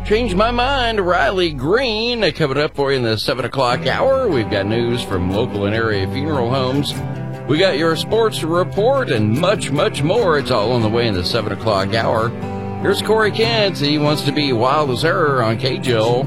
Change my mind, Riley Green. Coming up for you in the 7 o'clock hour. We've got news from local and area funeral homes. We got your sports report and much, much more. It's all on the way in the 7 o'clock hour. Here's Corey Kent. He wants to be wild as her on KJL.